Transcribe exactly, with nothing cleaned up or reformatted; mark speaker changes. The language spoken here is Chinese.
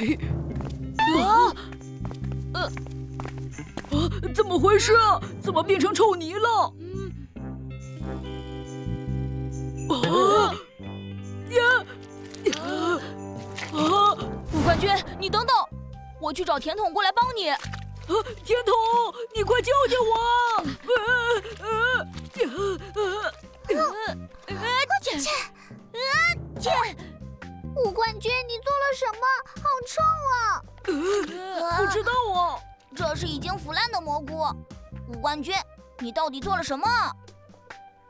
Speaker 1: 啊！呃，啊，怎么回事？怎么变成臭泥了？嗯。啊！呀！呀！啊！
Speaker 2: 吴冠军，你等等，我去找甜筒过来帮你。
Speaker 1: 啊，甜筒，你快救救我！呃呃呃
Speaker 2: 呃呃，
Speaker 3: 切！呃切！吴冠军，你做了什么？好臭啊！
Speaker 1: 呃，不知道啊。
Speaker 2: 这是已经腐烂的蘑菇。吴冠军，你到底做了什么？